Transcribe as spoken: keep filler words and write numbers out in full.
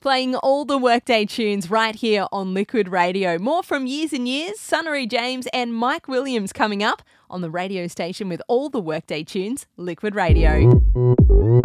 playing all the Workday tunes right here on Liquid Radio. More from Years and Years, Sunnery James and Mike Williams coming up on the radio station with all the Workday tunes, Liquid Radio.